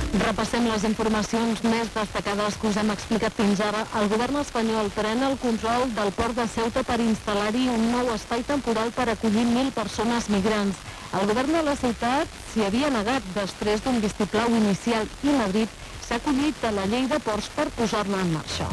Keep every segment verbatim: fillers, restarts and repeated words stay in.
Repassem les informacions més destacades que us hem explicat fins ara. El govern espanyol pren el control del port de Ceuta per instal·lar-hi un nou espai temporal per acollir mil persones migrants. El govern de la ciutat s'hi havia negat després d'un vistiplau inicial i Madrid s'ha acollit a la llei de ports per posar-la en marxa.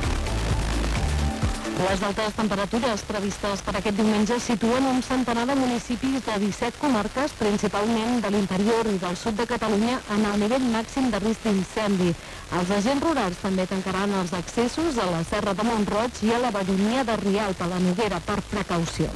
Les altes temperatures previstes per aquest diumenge situen un centenar de municipis de disset comarques, principalment de l'interior i del sud de Catalunya, en el nivell màxim de risc d'incendi. Els agents rurals també tancaran els accessos a la Serra de Mont-roig i a la baronia de Rialp, a la Noguera, per precaució.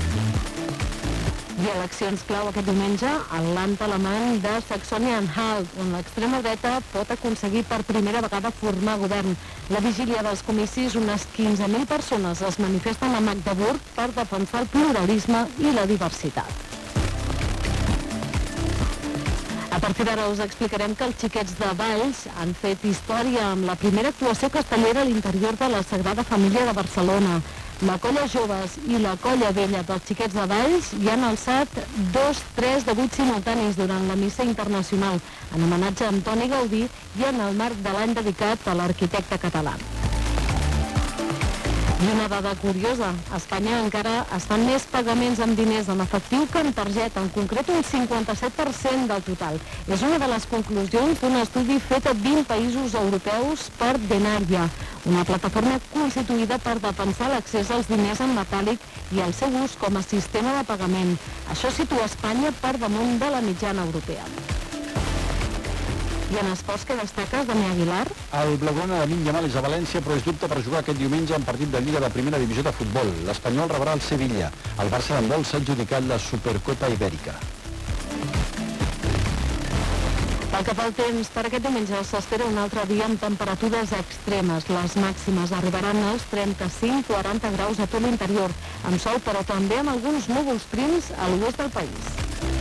I eleccions clau aquest diumenge al Land alemany de Saxònia-Anhalt, on l'extrema dreta pot aconseguir per primera vegada formar govern. La vigília dels comicis, unes quinze mil persones es manifesten a Magdeburg per defensar el pluralisme i la diversitat. A partir d'ara us explicarem que els xiquets de Valls han fet història amb la primera actuació castellera a l'interior de la Sagrada Família de Barcelona. La colla joves i la colla vella dels xiquets de Valls hi han alçat dos, tres de vuit simultanis durant la missa internacional, en homenatge a Antoni Gaudí i en el marc de l'any dedicat a l'arquitecte català. I una dada curiosa, a Espanya encara es fan més pagaments amb diners en efectiu que en targeta, en concret un cinquanta-set per cent del total. És una de les conclusions d'un estudi fet a vint països europeus per Denaria, una plataforma constituïda per defensar l'accés als diners en metàl·lic i el seu ús com a sistema de pagament. Això situa Espanya per damunt de la mitjana europea. I en esports, què destaques, Dani Aguilar? El Blaugrana de Lamine Yamal és a València, però és dubte per jugar aquest diumenge en partit de Lliga de Primera Divisió de Futbol. L'Espanyol rebrà el Sevilla. El Barça d'handbol s'ha adjudicat la Supercopa Ibèrica. Pel que fa al temps, per aquest diumenge s'espera un altre dia amb temperatures extremes. Les màximes arribaran als trenta-cinc a quaranta graus a tot l'interior, amb sol però també amb alguns núvols prims a l'oest del país.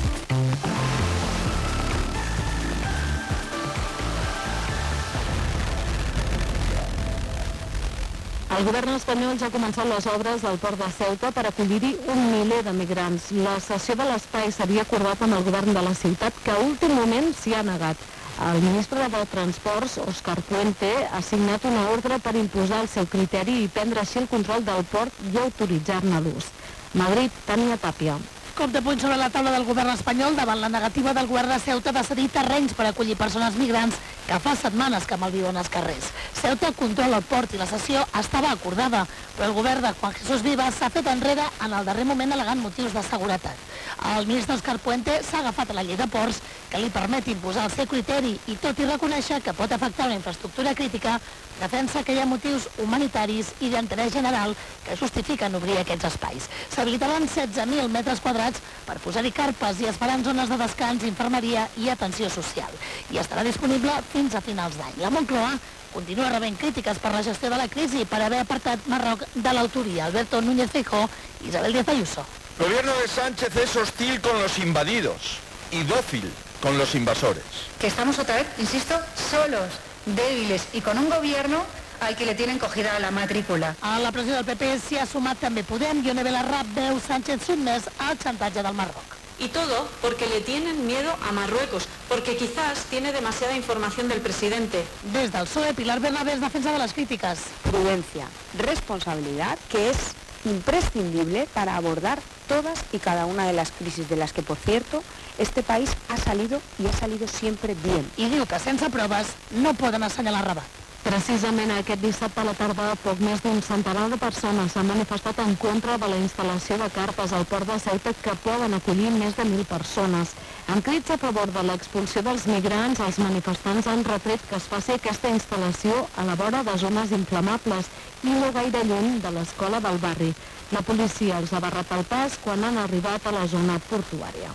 El govern espanyol ja ha començat les obres del port de Ceuta per acollir-hi un miler de migrants. La cessió de l'espai s'havia acordat amb el govern de la ciutat, que a últim moment s'hi ha negat. El ministre de Transports, Òscar Puente, ha signat una ordre per imposar el seu criteri i prendre així el control del port i autoritzar-ne l'ús. Madrid, Tània Tàpia. Cop de puny sobre la taula del govern espanyol davant la negativa del govern de Ceuta de cedir terrenys per acollir persones migrants que fa setmanes que malviuen als carrers. Ceuta controla el port i la cessió estava acordada, però el govern de Juan Jesús Vivas s'ha fet enrere en el darrer moment al·legant motius de seguretat. El ministre Òscar Puente s'ha agafat a la llei de ports que li permet imposar el seu criteri i, tot i reconèixer que pot afectar una infraestructura crítica, defensa que hi ha motius humanitaris i d'interès general que justifiquen obrir aquests espais. S'habilitaran setze mil metres quadrats per posar-hi carpes i es faran zones de descans, infermeria i atenció social. I estarà disponible fins a finals d'any. La Moncloa continua rebent crítiques per la gestió de la crisi per haver apartat Marroc de l'autoria. Alberto Núñez Feijóo i Isabel Díaz Ayuso. El gobierno de Sánchez es hostil con los invadidos y dócil con los invasores. Que estamos otra vez, insisto, solos, débiles y con un gobierno al que le tienen cogida la matrícula. A la pressió del P P s'hi ha sumat també Podem. Ione Belarra veu Sánchez sotmès al xantatge del Marroc. Y todo porque le tienen miedo a Marruecos, porque quizás tiene demasiada información del presidente. Des del P S O E, Pilar Bernabé es defensa de las críticas. Prudencia, responsabilidad, que es imprescindible para abordar todas y cada una de las crisis de las que, por cierto, este país ha salido y ha salido siempre bien. I diu que sense proves no poden assenyalar Rabat. Precisament aquest dissabte a la tarda, poc més d'un centenar de persones s'han manifestat en contra de la instal·lació de carpes al port de Ceuta que poden acollir més de mil persones. En crits a favor de l'expulsió dels migrants, els manifestants han retret que es faci aquesta instal·lació a la vora de zones inflamables i no gaire lluny de l'escola del barri. La policia els ha barrat el pas quan han arribat a la zona portuària.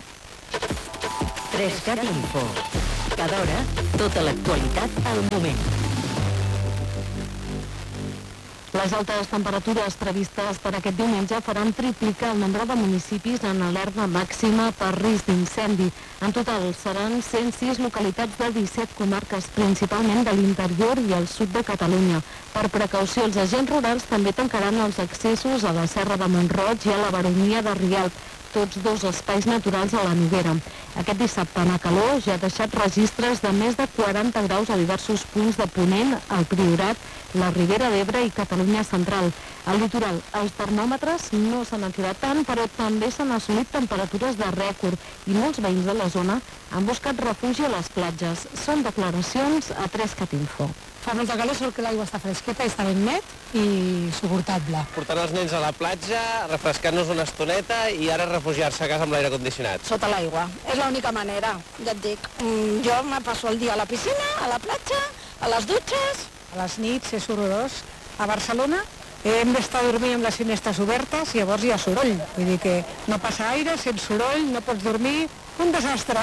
Trescat Info. Cada hora, tota l'actualitat al moment. Les altes temperatures previstes per aquest diumenge faran triplicar el nombre de municipis en alerta màxima per risc d'incendi. En total seran cent sis localitats de disset comarques, principalment de l'interior i el sud de Catalunya. Per precaució, els agents rurals també tancaran els accessos a la Serra de Mont-roig i a la baronia de Rialp. tots dos espais naturals a la Noguera. Aquest dissabte la calor ja ha deixat registres de més de quaranta graus a diversos punts de Ponent, el Priorat, la Ribera d'Ebre i Catalunya Central. Al litoral, els termòmetres no s'han enfilat tant, però també s'han assolit temperatures de rècord i molts veïns de la zona han buscat refugi a les platges. Són declaracions a tres cat info. Fa molta calor, sort que l'aigua està fresqueta i està ben net i suportable. Portant els nens a la platja, refrescant-nos una estoneta i ara refugiar-se a casa amb l'aire condicionat. Sota l'aigua, és l'única manera, ja et dic. Jo me passo el dia a la piscina, a la platja, a les dutxes. A les nits és horrorós. A Barcelona hem d'estar dormint amb les finestres obertes i llavors hi ha soroll. Vull dir que no passa aire, sense soroll, no pots dormir, un desastre.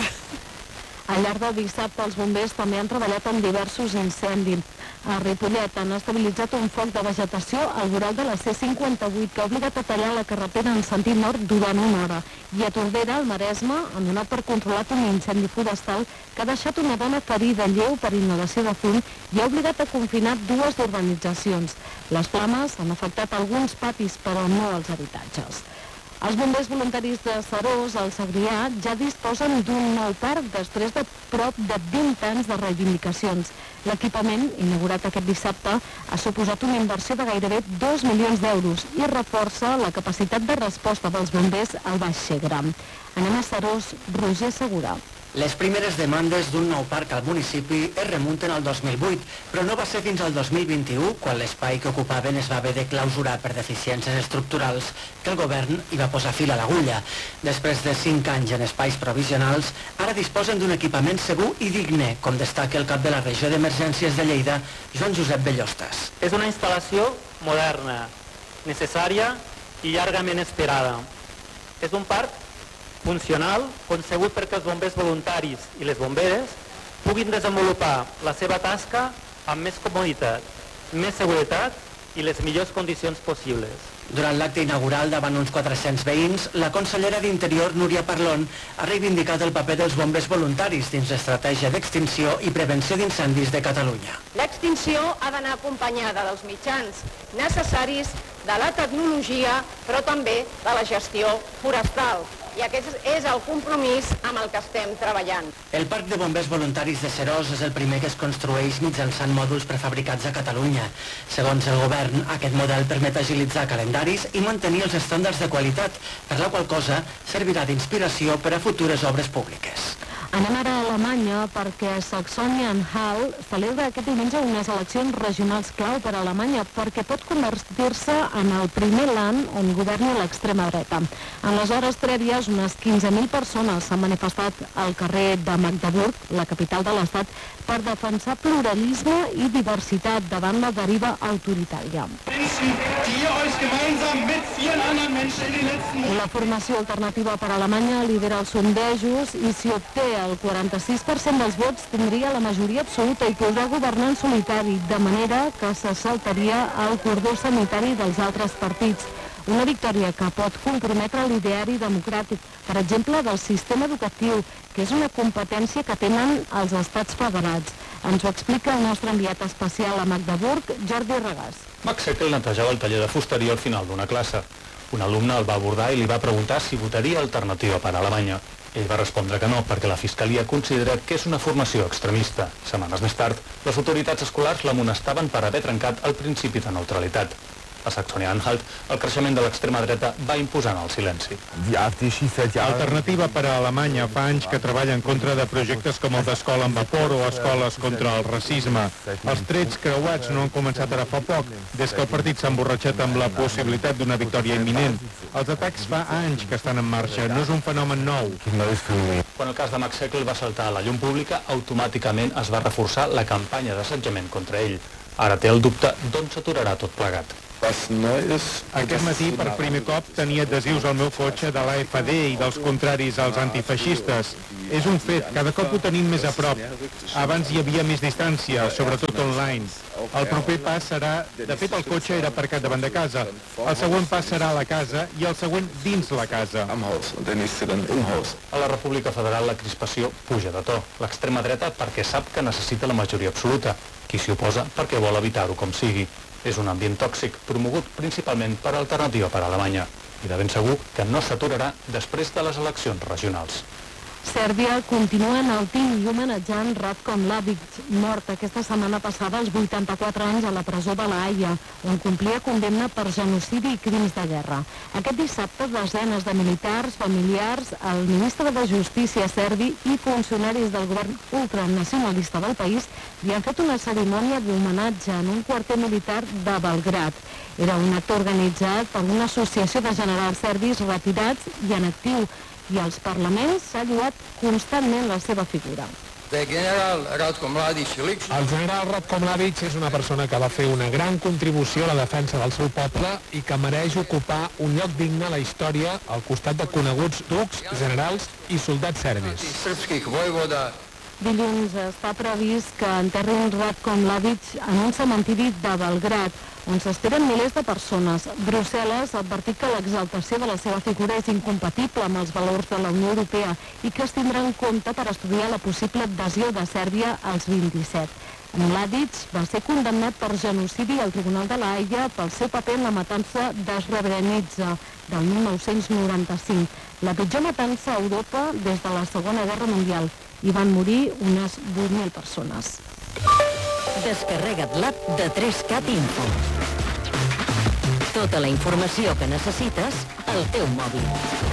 Al llarg del dissabte, els bombers també han treballat en diversos incendis. A Ripollet han estabilitzat un foc de vegetació al voral de la C cinquanta-vuit que ha obligat a tallar la carretera en sentit nord durant una hora. I a Tordera, al Maresme, han donat per controlat un incendi forestal que ha deixat una dona ferida lleu per inhalació de fum i ha obligat a confinar dues urbanitzacions. Les flames han afectat alguns patis, però no els habitatges. Els bombers voluntaris de Serós, al Segrià, ja disposen d'un nou parc després de prop de vint anys de reivindicacions. L'equipament, inaugurat aquest dissabte, ha suposat una inversió de gairebé dos milions d'euros i reforça la capacitat de resposta dels bombers al Baix Segre. Anem a Serós, Roger Segura. Les primeres demandes d'un nou parc al municipi es remunten al dos mil vuit, però no va ser fins al dos mil vint-i-u, quan l'espai que ocupaven es va haver de clausurar per deficiències estructurals, que el govern hi va posar fil a l'agulla. Després de cinc anys en espais provisionals, ara disposen d'un equipament segur i digne, com destaca el cap de la regió d'emergències de Lleida, Joan Josep Bellostas. És una instal·lació moderna, necessària i llargament esperada. És un parc funcional, concebut perquè els bombers voluntaris i les bomberes puguin desenvolupar la seva tasca amb més comoditat, més seguretat i les millors condicions possibles. Durant l'acte inaugural davant uns quatre-cents veïns, la consellera d'Interior, Núria Parlon, ha reivindicat el paper dels bombers voluntaris dins l'estratègia d'extinció i prevenció d'incendis de Catalunya. L'extinció ha d'anar acompanyada dels mitjans necessaris, de la tecnologia, però també de la gestió forestal. I aquest és el compromís amb el que estem treballant. El Parc de Bombers Voluntaris de Serós és el primer que es construeix mitjançant mòduls prefabricats a Catalunya. Segons el govern, aquest model permet agilitzar calendaris i mantenir els estàndards de qualitat, per la qual cosa servirà d'inspiració per a futures obres públiques. Anem ara a Alemanya perquè Saxònia-Anhalt celebra aquest diumenge unes eleccions regionals clau per a Alemanya perquè pot convertir-se en el primer land on governi l'extrema dreta. En les hores prèvies, unes quinze mil persones s'han manifestat al carrer de Magdeburg, la capital de l'estat, per defensar pluralisme i diversitat davant la deriva autoritària. La formació alternativa per a Alemanya lidera els sondejos i si obté el quaranta-sis per cent dels vots tindria la majoria absoluta i podrà governar en solitari, de manera que se saltaria el cordó sanitari dels altres partits. Una victòria que pot comprometre l'ideari democràtic, per exemple, del sistema educatiu, que és una competència que tenen els estats federats. Ens ho explica el nostre enviat especial a Magdeburg, Jordi Regàs. Max Eckel netejava el taller de fusteria al final d'una classe. Un alumne el va abordar i li va preguntar si votaria alternativa per a Alemanya. Ell va respondre que no, perquè la Fiscalia considera que és una formació extremista. Setmanes més tard, les autoritats escolars l'amonestaven per haver trencat el principi de neutralitat. A Saxònia-Anhalt, el creixement de l'extrema dreta va imposant el silenci. Alternativa per a Alemanya fa anys que treballa en contra de projectes com el d'escola amb vapor o escoles contra el racisme. Els trets creuats no han començat ara fa poc, des que el partit s'ha emborratxat amb la possibilitat d'una victòria imminent. Els atacs fa anys que estan en marxa, no és un fenomen nou. Quan el cas de Max Eckel va saltar a la llum pública, automàticament es va reforçar la campanya d'assetjament contra ell. Ara té el dubte d'on s'aturarà tot plegat. Aquest matí, per primer cop, tenia adhesius al meu cotxe de l'A F D i dels contraris als antifeixistes. És un fet, cada cop ho tenim més a prop. Abans hi havia més distància, sobretot online. El proper pas serà... De fet, el cotxe era aparcat davant de casa. El següent pas serà a la casa i el següent dins la casa. A la República Federal la crispació puja de to. L'extrema dreta perquè sap que necessita la majoria absoluta. Qui s'hi oposa perquè vol evitar-ho com sigui. És un ambient tòxic, promogut principalment per Alternativa per Alemanya. i de ben segur que no s'aturarà després de les eleccions regionals. Sèrbia continua enaltint i homenatjant Ratko Mladic, mort aquesta setmana passada als vuitanta-quatre anys a la presó de La Haia, on complia condemna per genocidi i crims de guerra. Aquest dissabte, desenes de militars, familiars, el ministre de Justícia serbi i funcionaris del govern ultranacionalista del país li han fet una cerimònia d'homenatge en un quarter militar de Belgrad. Era un acte organitzat per una associació de generals serbis retirats i en actiu, i als parlaments s'ha lloat constantment la seva figura. El general Ratko Mladic és una persona que va fer una gran contribució a la defensa del seu poble i que mereix ocupar un lloc digne a la història al costat de coneguts ducs, generals i soldats serbis. Dilluns està previst que enterrin Ratko Mladic en un cementiri de Belgrad, on s'esperen milers de persones. Brussel·les ha advertit que l'exaltació de la seva figura és incompatible amb els valors de la Unió Europea i que es tindrà en compte per estudiar la possible adhesió de Sèrbia als vint-i-set. Mladic va ser condemnat per genocidi al Tribunal de La Haia pel seu paper en la matança de Srebrenica del mil nou-cents noranta-cinc, la pitjor matança a Europa des de la Segona Guerra Mundial. Hi van morir unes vuit mil persones. Descarrega't l'app de tres cat Info. Tota la informació que necessites al teu mòbil.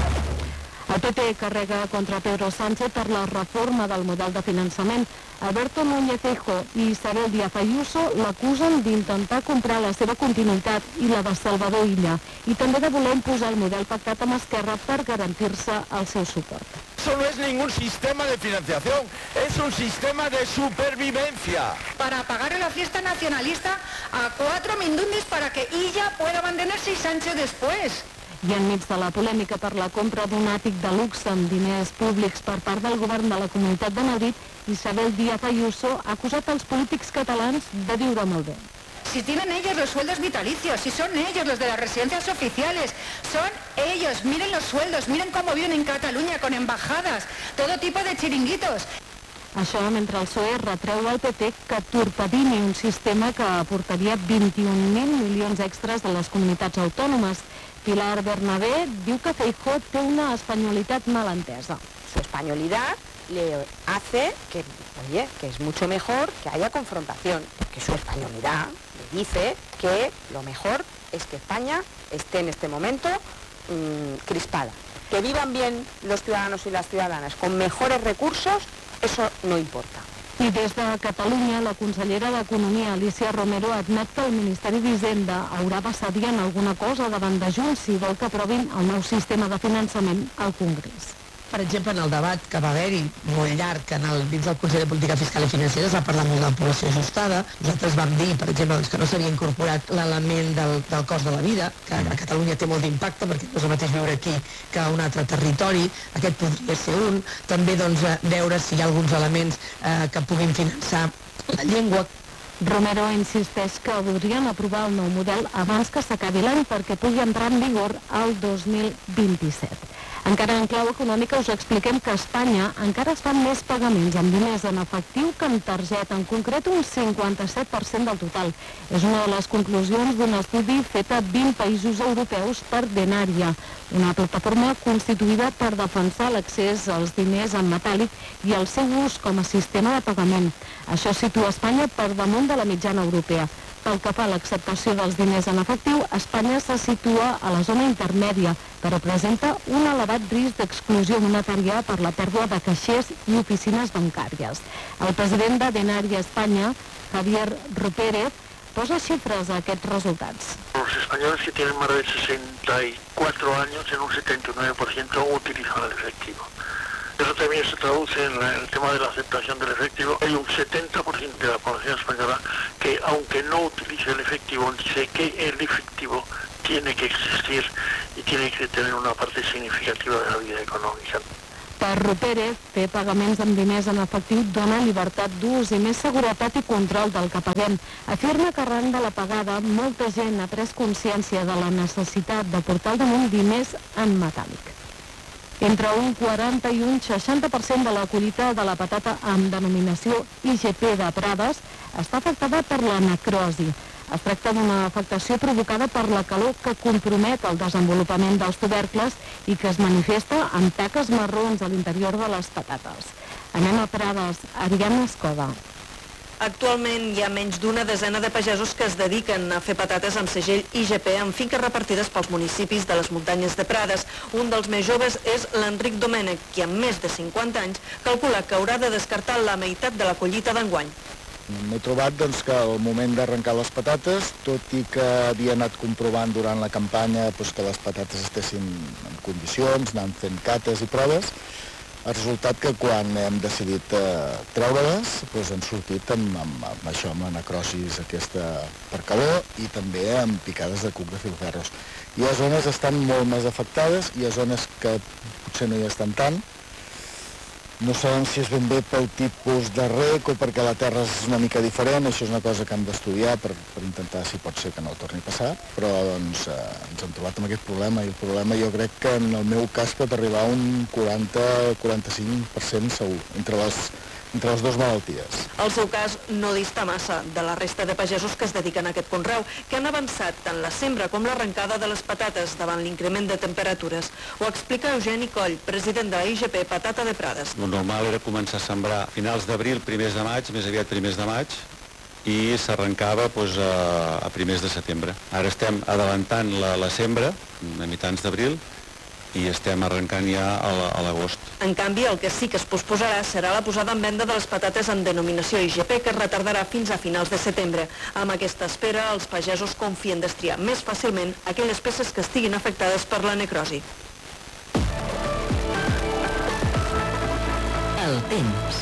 El P P carrega contra Pedro Sánchez per la reforma del model de finançament. Alberto Núñez Feijóo i Isabel Díaz Ayuso l'acusen d'intentar comprar la seva continuïtat i la de Salvador Illa, i també de voler imposar el model pactat amb Esquerra per garantir-se el seu suport. Eso no es ningún sistema de financiación, es un sistema de supervivencia. Para pagar la fiesta nacionalista a cuatro mindundis para que Illa pueda mantenerse y Sánchez después. I enmig de la polèmica per la compra d'un àtic de luxe amb diners públics per part del govern de la Comunitat de Madrid, Isabel Díaz Ayuso ha acusat els polítics catalans de viure molt bé. Si tienen ellos los sueldos vitalicios, si son ellos los de las residencias oficiales, son ellos, miren los sueldos, miren cómo viven en Cataluña con embajadas, todo tipo de chiringuitos. Això mentre el P S O E retreu al P P que torpedini un sistema que aportaria vint-i-un mil milions extras de les comunitats autònomes. Pilar Bernabé diu que Feijóo té una españolidad mal entesa. Su españolidad le hace que, oye, que es mucho mejor que haya confrontación, porque su españolidad le dice que lo mejor es que España esté en este momento mmm, crispada. Que vivan bien los ciudadanos y las ciudadanas con mejores recursos, eso no importa. I des de Catalunya, la consellera d'Economia, Alicia Romero, admet que el Ministeri d'Hisenda haurà de cedir en alguna cosa davant de Junts si vol que aprovin el nou sistema de finançament al Congrés. Per exemple, en el debat que va haver-hi molt llarg en el, dins del Consell de Política Fiscal i Financera es va parlar molt de la població ajustada. Nosaltres vam dir, per exemple, doncs, que no s'havia incorporat l'element del, del cost de la vida, que a Catalunya té molt d'impacte perquè no és el mateix viure aquí que a un altre territori. Aquest podria ser un. També doncs, veure si hi ha alguns elements eh, que puguin finançar la llengua. Romero insisteix que voldrien aprovar el nou model abans que s'acabi l'any perquè pugui entrar en vigor el dos mil vint-i-set. Encara en clau econòmica us expliquem que a Espanya encara es fan més pagaments amb diners en efectiu que en targeta, en concret un cinquanta-set per cent del total. És una de les conclusions d'un estudi fet a vint països europeus per Denaria, una plataforma constituïda per defensar l'accés als diners en metàl·lic i el seu ús com a sistema de pagament. Això situa Espanya per damunt de la mitjana europea. Pel que fa a l'acceptació dels diners en efectiu, Espanya se situa a la zona intermèdia, però presenta un elevat risc d'exclusió monetària per la pèrdua de caixers i oficines bancàries. El president de Denaria Espanya, Javier Rupérez, posa xifres a aquests resultats. Los españoles que tienen más de sesenta y cuatro años en un setenta y nueve por ciento utilizan el efectivo. Eso también se traduce en, la, en el tema de la aceptación del efectivo. Hay un setenta por ciento de la población española que, aunque no utilice el efectivo, dice que el efectivo tiene que existir y tiene que tener una parte significativa de la vida econòmica. Per Rupérez, fer pagaments amb diners en efectiu dona llibertat d'ús i més seguretat i control del que paguem. Afirma que arran de la pagada, molta gent ha pres consciència de la necessitat de portar al damunt diners en metàl·lic. Entre un quaranta i un seixanta per cent de la collita de la patata amb denominació I G P de Prades està afectada per la necrosi. Es tracta d'una afectació provocada per la calor que compromet el desenvolupament dels tubercles i que es manifesta amb taques marrons a l'interior de les patates. Anem a Prades, Ariadna Escoda. Actualment hi ha menys d'una desena de pagesos que es dediquen a fer patates amb segell I G P en finques repartides pels municipis de les muntanyes de Prades. Un dels més joves és l'Enric Domènech, qui amb més de cinquanta anys calcula que haurà de descartar la meitat de la collita d'enguany. M'he trobat doncs, que al moment d'arrencar les patates, tot i que havia anat comprovant durant la campanya doncs, que les patates estessin en condicions, anant fent cates i proves, ha resultat que quan hem decidit eh, treure-les doncs han sortit amb, amb, amb això, amb la necrosis aquesta per calor i també amb picades de cuc de filferros. Hi ha zones que estan molt més afectades, hi ha zones que potser no hi estan tant. No sabem si és ben bé pel tipus de rec o perquè la terra és una mica diferent, això és una cosa que hem d'estudiar per, per intentar si pot ser que no torni a passar, però doncs, eh, ens hem trobat amb aquest problema i el problema jo crec que en el meu cas pot arribar a un quaranta a quaranta-cinc per cent segur, entre les, entre les dues malalties. El seu cas no dista massa de la resta de pagesos que es dediquen a aquest conreu, que han avançat tant la sembra com l'arrencada de les patates davant l'increment de temperatures. Ho explica Eugeni Coll, president de la I G P Patata de Prades. El normal era començar a sembrar a finals d'abril, primers de maig, més aviat primers de maig, i s'arrencava doncs, a, a primers de setembre. Ara estem adelantant la, la sembra, a mitjans d'abril, i estem arrencant ja a l'agost. En canvi, el que sí que es posposarà serà la posada en venda de les patates en denominació I G P, que es retardarà fins a finals de setembre. Amb aquesta espera, els pagesos confien destriar més fàcilment aquelles peces que estiguin afectades per la necrosi. El temps.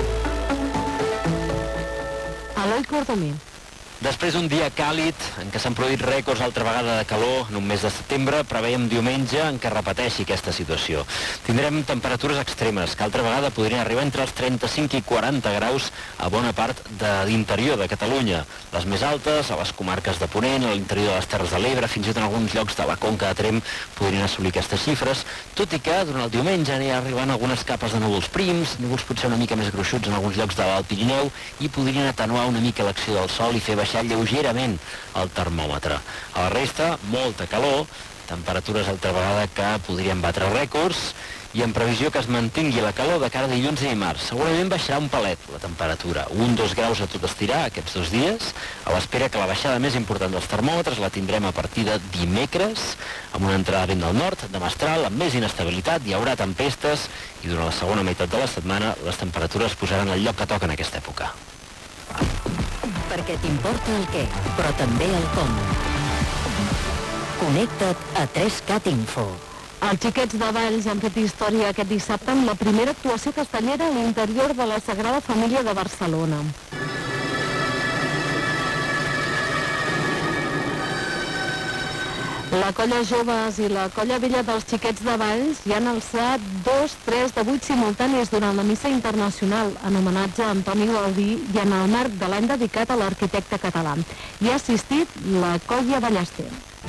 Eloi Cordomí. Després d'un dia càlid, en què s'han produït rècords altra vegada de calor en un mes de setembre, preveiem diumenge en què repeteixi aquesta situació. Tindrem temperatures extremes, que altra vegada podrien arribar entre els trenta-cinc i quaranta graus a bona part de l'interior de Catalunya. Les més altes, a les comarques de Ponent, a l'interior de les Terres de l'Ebre, fins i tot en alguns llocs de la Conca de Tremp podrien assolir aquestes xifres, tot i que durant el diumenge aniran arribant algunes capes de núvols prims, núvols potser una mica més gruixuts en alguns llocs de l'Alt Pirineu, i podrien atenuar una mica l'acció del sol i fer baixar lleugerament el termòmetre. A la resta, molta calor, temperatures altra vegada que podrien batre rècords i en previsió que es mantingui la calor de cara a dilluns i dimarts. Segurament baixarà un palet la temperatura, un dos graus a tot estirar aquests dos dies, a l'espera que la baixada més important dels termòmetres la tindrem a partir de dimecres, amb una entrada de vent del nord, de mestral, amb més inestabilitat, hi haurà tempestes i durant la segona meitat de la setmana les temperatures posaran el lloc que toca en aquesta època. Perquè t'importa el què, però també el com. Connecta't a tres cat info. Els Xiquets de Valls han fet història aquest dissabte amb la primera actuació castellera a l'interior de la Sagrada Família de Barcelona. La colla Joves i la colla Vella dels Xiquets de Valls hi han alçat dos, tres de vuit simultanis durant la missa internacional en homenatge a Antoni Gaudí i en el marc de l'any dedicat a l'arquitecte català. Hi ha assistit la colla Ballester.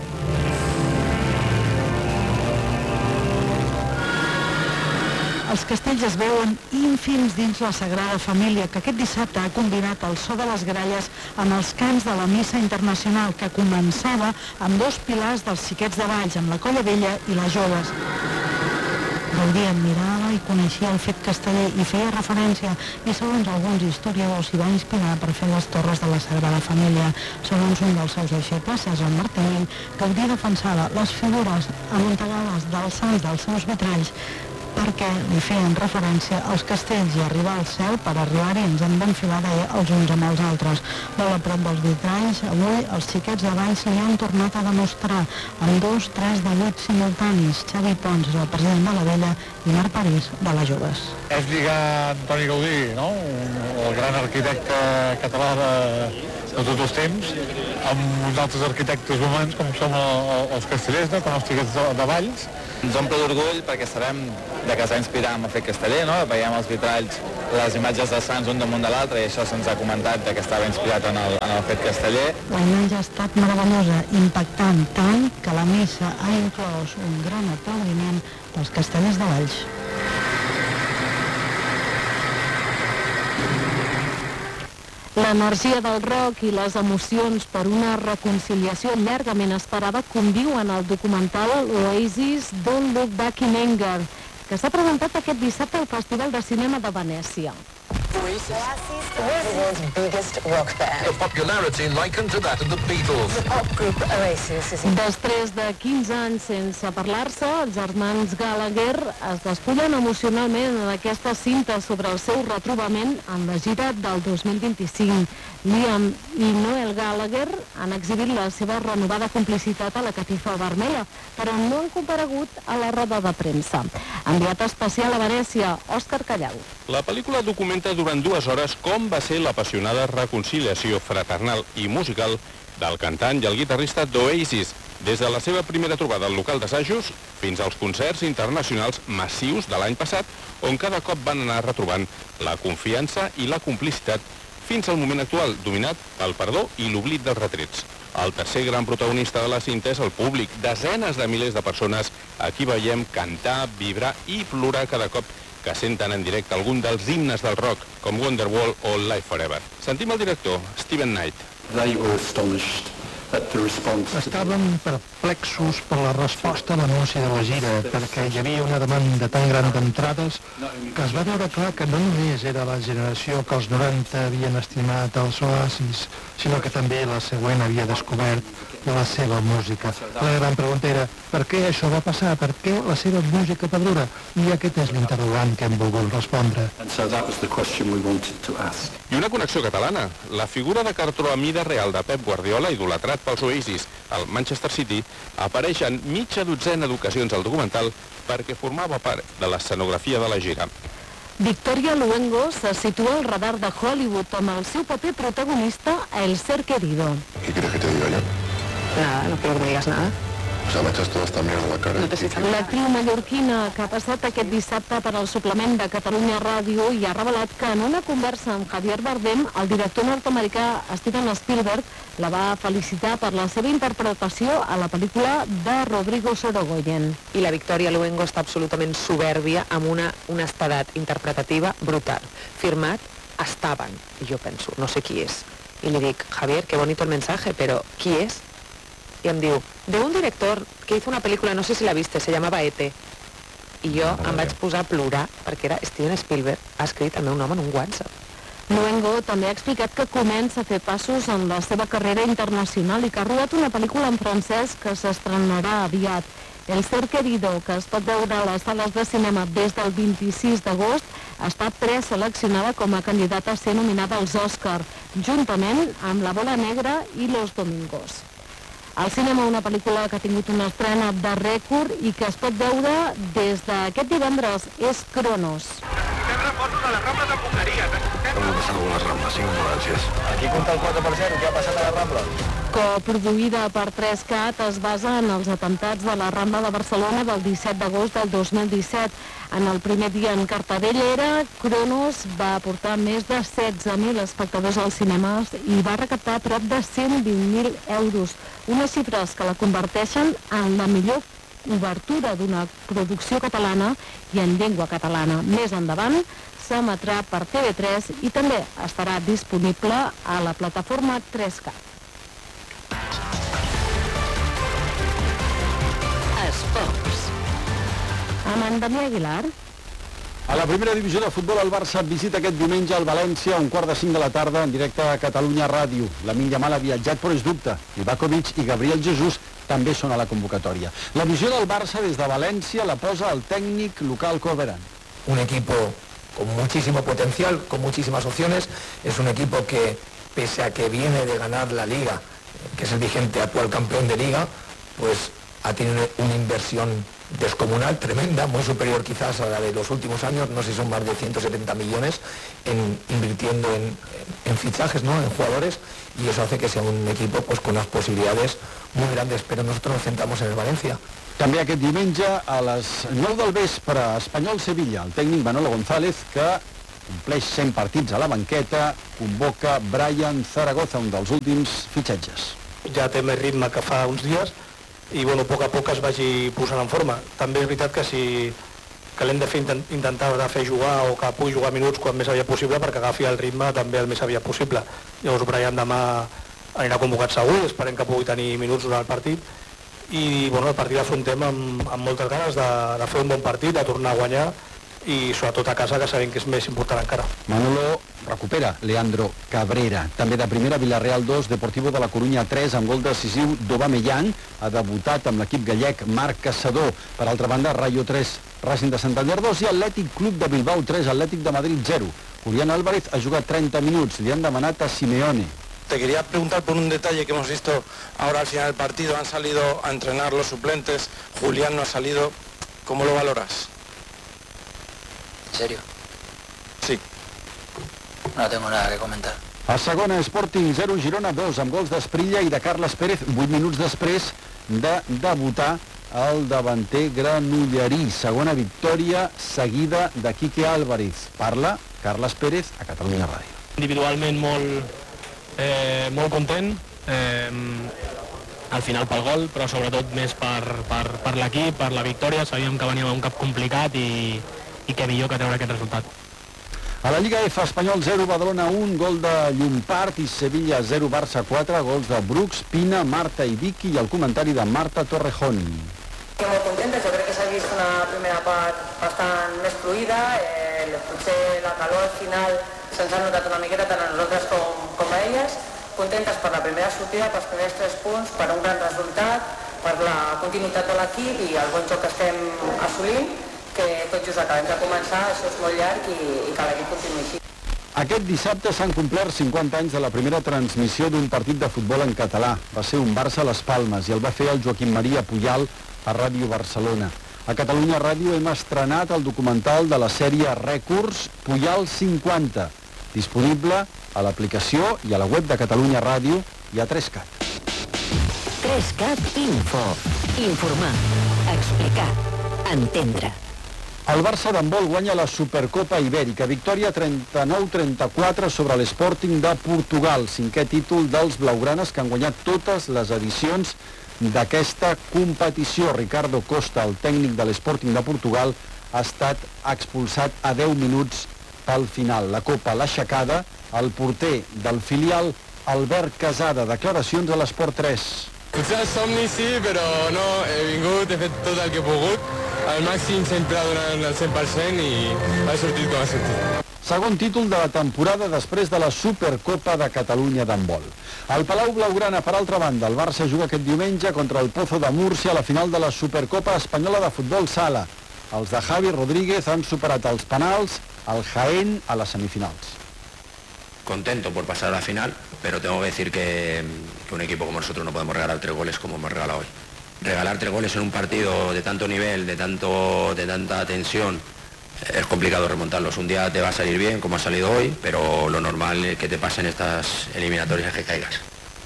Els castells es veuen ínfims dins la Sagrada Família, que aquest dissabte ha combinat el so de les gralles amb els cants de la missa internacional, que començava amb dos pilars dels Xiquets de Valls, amb la colla Vella i les Joves. Gaudí admirava i coneixia el fet casteller i feia referència, i segons alguns historiadors s'hi va inspirar per fer les torres de la Sagrada Família. Segons un dels seus deixebles, César Martínez, Gaudí defensava les figures amuntegades dels sants dels seus vitralls perquè li feien referència als castells i arribar al cel per arribar-hi ens hem d'enfilar els uns amb els altres. Molt a prop dels vitralls, avui els Xiquets de Valls li han tornat a demostrar amb dos, tres de vuit simultanis. Xavi Pons és el president de la Vella i Marc París de les Joves. És lligar Antoni Gaudí, no? El gran arquitecte català de, de tots els temps, amb uns altres arquitectes humans com som els castellers, no? Com els Xiquets de, de Valls. Ens omple d'orgull perquè sabem de que es va inspirar en el fet casteller, no? Veiem els vitralls, les imatges dels sants un damunt de l'altre i això se'ns ha comentat de que estava inspirat en el, en el fet casteller. La imatge ha estat meravellosa, impactant, tant que la missa ha inclòs un gran aplaudiment dels castellers de Valls. L'energia del rock i les emocions per una reconciliació llargament esperada conviuen al documental Oasis Don't Look Back in Anger, que s'ha presentat aquest dissabte al Festival de Cinema de Venècia. Oasis, the world's biggest rock band. The popularity likened to that of the Beatles. The pop group Oasis is... Després de quinze anys sense parlar-se, els germans Gallagher es despullen emocionalment en aquesta cinta sobre el seu retrobament en la gira del dos mil vint-i-cinc. Liam i Noel Gallagher han exhibit la seva renovada complicitat a la catifa vermella, però no han comparegut a la roda de premsa. Enviat especial a Venècia, Òscar Callau. La pel·lícula documenta durant dues hores com va ser l'apassionada reconciliació fraternal i musical del cantant i el guitarrista d'Oasis, des de la seva primera trobada al local d'assajos fins als concerts internacionals massius de l'any passat, on cada cop van anar retrobant la confiança i la complicitat fins al moment actual, dominat pel perdó i l'oblit dels retrets. El tercer gran protagonista de la cinta és el públic, desenes de milers de persones a qui veiem cantar, vibrar i plorar cada cop que senten en directe algun dels himnes del rock, com Wonderwall o Live Forever. Sentim el director, Steven Knight. They were astonished at the response. Estaven perplexos per la resposta a l'anunci de la gira, perquè hi havia una demanda tan gran d'entrades que es va veure clar que no només era la generació que els noranta havien estimat els Oasis, sinó que també la següent havia descobert de la seva música. La gran pregunta era, per què això va passar? Per què la seva música perdura? I aquest és l'interrogant que hem volgut respondre. And so that was the question we wanted to ask. I una connexió catalana. La figura de cartró a mida real de Pep Guardiola, idolatrat pels Oasis al Manchester City, apareix en mitja dotzena d'ocasions al documental perquè formava part de l'escenografia de la gira. Victoria Luengo se situa al radar de Hollywood amb el seu paper protagonista a El Ser Querido. ¿Qué quieres que te diga yo? Nada, no quiero que me digas nada. O sea, me echas toda esta mierda a la cara. No te estoy L'actriu mallorquina que ha passat aquest dissabte per al suplement de Catalunya Ràdio i ha revelat que en una conversa amb Javier Bardem, el director nord-americà Steven Spielberg la va felicitar per la seva interpretació a la pel·lícula de Rodrigo Sorogoyen. I la Victoria Luengo està absolutament soberbia amb una honestedat interpretativa brutal. Firmat Estaban. I jo penso, no sé qui és. I li dic, Javier, qué bonito el mensaje, pero ¿qui és? I em diu, de un director que hizo una pel·lícula, no sé si la viste, se llamava E T. I jo em vaig posar a plorar perquè era Steven Spielberg, ha escrit el meu nom en un WhatsApp. Luengo també ha explicat que comença a fer passos en la seva carrera internacional i que ha rodat una pel·lícula en francès que s'estrenarà aviat. El Ser Querido, que es pot veure a les sales de cinema des del vint-i-sis d'agost, està preseleccionada com a candidata a ser nominada als Òscar, juntament amb La Bola Negra i Los Domingos. Al cinema, una pel·lícula que ha tingut una estrena de rècord i que es pot veure des d'aquest divendres és Cronos. Necessitem reforços a la Rambla de Pucaria. Hemos pasado con las Ramblas, sin ambulancias. Aquí compta el quatre per cent, què ha passat a la Rambla? Coproduïda per tres cat, es basa en els atemptats de la Rambla de Barcelona del disset d'agost del dos mil disset. En el primer dia en cartavell era, Cronos va aportar més de setze mil espectadors als cinemes i va recaptar prop de cent vint mil euros, unes xifres que la converteixen en la millor obertura d'una producció catalana i en llengua catalana. Més endavant s'emetrà per T V tres i també estarà disponible a la plataforma tres cat. Esports. Amb en Damià Aguilar. A la primera divisió de futbol, el Barça visita aquest diumenge al València a un quart de cinc de la tarda en directe a Catalunya Ràdio. Lamine Yamal ha viatjat, però és dubte. Ivakovic i Gabriel Jesús també són a la convocatòria. La visió del Barça des de València la posa el tècnic local Corberán. Un equipo con muchísimo potencial, con muchísimas opciones. Es un equipo que, pese a que viene de ganar la Liga, que es el vigente actual campeón de Liga, pues ha tenido una inversión descomunal, tremenda, muy superior quizás a la de los últimos años, no sé si son más de ciento setenta millones, en, invirtiendo en, en, en fichajes, ¿no?, en jugadores, y eso hace que sea un equipo pues con unas posibilidades muy grandes, pero nosotros nos centramos en el Valencia. També aquest diumenge a les nou del vespre, Espanyol-Sevilla, el tècnic Manolo González, que compleix cent partits a la banqueta, convoca Brian Zaragoza, un dels últims fitxatges. Ja té més ritme que fa uns dies i bueno, a poc a poc es vagi posant en forma. També és veritat que si que l'hem de fer, intentar de fer jugar o que pugui jugar minuts quan més aviat possible perquè agafi el ritme també el més aviat possible. Llavors Brian demà anirà convocat segur, esperem que pugui tenir minuts durant el partit i bueno, el partit l'afrontem amb, amb moltes ganes de, de fer un bon partit, de tornar a guanyar i sobretot a casa, que sabem que és més important encara. Manolo recupera Leandro Cabrera. També de primera, Villarreal dos, Deportivo de la Corunya tres, amb gol decisiu d'Aubameyang. Ha debutat amb l'equip gallec Marc Caçador. Per altra banda, Rayo tres, Racing de Santander dos i Atlètic Club de Bilbao tres, Atlètic de Madrid zero. Julián Álvarez ha jugat treinta minuts, li han demanat a Simeone. Te quería preguntar por un detalle que hemos visto ahora al final del partido. Han salido a entrenar los suplentes, Julián no ha salido. ¿Cómo lo valoras? ¿En serio? Sí. No tengo nada que comentar. A segona, Sporting zero, Girona dos, amb gols d'Esprilla i de Carles Pérez, vuit minuts després de debutar el davanter granollerí. Segona victòria seguida de Quique Álvarez. Parla Carles Pérez a Catalunya Ràdio. Individualment molt, eh, molt content, eh, al final pel gol, però sobretot més per, per, per l'equip, per la victòria. Sabíem que veníem a un cap complicat i i que millor que treure aquest resultat. A la Lliga F, Espanyol zero, Badalona un, gol de Llompart i Sevilla zero, Barça quatre, gols de Brooks, Pina, Marta i Vicky i el comentari de Marta Torrejón. Que molt contentes, jo crec que s'ha vist una primera part bastant més fluida, eh, potser la calor al final se'ns ha notat una miqueta tant a nosaltres com, com a elles, contentes per la primera sortida, pels primers tres punts, per un gran resultat, per la continuïtat de l'equip i el bon joc que estem assolint, que tot just acabem de començar, això és molt llarg i, i que l'equip continuï així. Aquest dissabte s'han complert cinquanta anys de la primera transmissió d'un partit de futbol en català. Va ser un Barça-Les Palmes i el va fer el Joaquim Maria Pujal a Ràdio Barcelona. A Catalunya Ràdio hem estrenat el documental de la sèrie Rècords Pujal cinquanta, disponible a l'aplicació i a la web de Catalunya Ràdio i a tres cat. tres cat Info. Informar, explicar, entendre. El Barça d'handbol guanya la Supercopa Ibèrica, victòria trenta-nou a trenta-quatre sobre l'Sporting de Portugal, cinquè títol dels blaugranes que han guanyat totes les edicions d'aquesta competició. Ricardo Costa, el tècnic de l'Sporting de Portugal, ha estat expulsat a deu minuts pel final. La Copa l'ha aixecada el porter del filial, Albert Casada. Declaracions a l'Esport tres. Potser el somni sí, però no, he vingut, he fet tot el que he pogut, al màxim sempre donant el cent per cent i ha sortit com ha sortit. Segon títol de la temporada després de la Supercopa de Catalunya d'handbol. Al Palau Blaugrana, per altra banda, el Barça juga aquest diumenge contra el Pozo de Múrcia a la final de la Supercopa Espanyola de Futbol Sala. Els de Javi Rodríguez han superat els penals al Jaén a les semifinals. Contento por pasar a la final, pero tengo que decir que, que un equipo como nosotros no podemos regalar tres goles como hemos regalado hoy. Regalar tres goles en un partido de tanto nivel, de, tanto, de tanta tensión, es complicado remontarlos. Un día te va a salir bien, como ha salido hoy, pero lo normal es que te pasen estas eliminatorias es que caigas.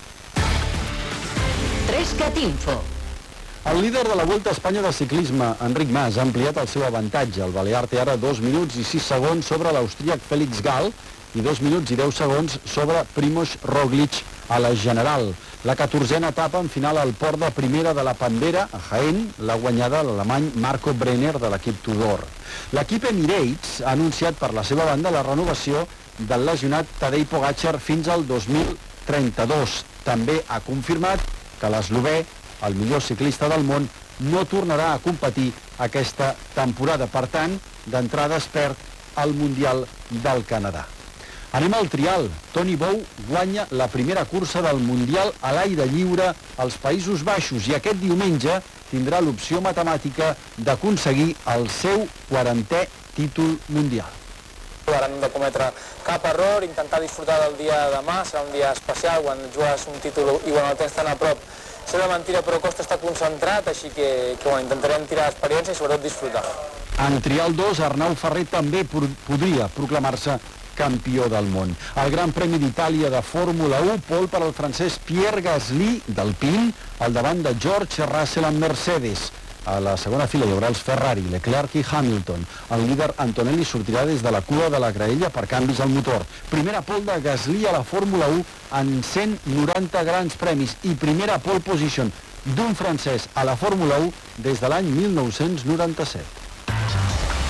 tres cat Info. El líder de la Volta a Espanya de ciclisme, Enric Mas, ha ampliat el seu avantatge. El balear té ara dos minuts i sis segons sobre l'austríac Félix Gal i dos minuts i deu segons sobre Primož Roglič a la general. La catorzena etapa en final al port de primera de la Pandera, a Jaén, l'ha guanyada l'alemany Marco Brenner de l'equip Tudor. L'equip Emirates ha anunciat per la seva banda la renovació del lesionat Tadej Pogačar fins al dos mil trenta-dos. També ha confirmat que l'eslovè, el millor ciclista del món, no tornarà a competir aquesta temporada. Per tant, d'entrada es perd el Mundial del Canadà. Anem al trial. Toni Bou guanya la primera cursa del Mundial a l'aire lliure als Països Baixos i aquest diumenge tindrà l'opció matemàtica d'aconseguir el seu quarantè títol mundial. Ara no hem de cometre cap error, intentar disfrutar del dia de demà, serà un dia especial quan jugues un títol i quan el tens tan a prop. Sembla mentira, però costa estar concentrat, així que, que bueno, intentarem tirar l'experiència i sobretot disfrutar. En trial dos, Arnau Ferrer també podria proclamar-se campió del món. El Gran Premi d'Itàlia de Fórmula u, pol per al francès Pierre Gasly d'Alpine, al davant de George Russell amb Mercedes. A la segona fila hi haurà els Ferrari, Leclerc i Hamilton. El líder Antonelli sortirà des de la cua de la graella per canvis al motor. Primera pole de Gasly a la Fórmula u en cent noranta grans premis i primera pole position d'un francès a la Fórmula u des de l'any mil nou-cents noranta-set.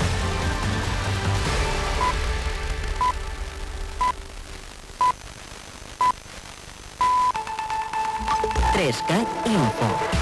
PDESCAT Info.